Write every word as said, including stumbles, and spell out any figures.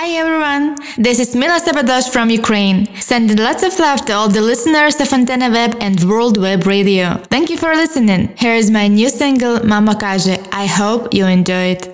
Hi everyone, this is Mila Sabadosh from Ukraine, sending lots of love to all the listeners of Antenna Web and World Web Radio. Thank you for listening. Here is my new single, Mama Każe. I hope you enjoy it.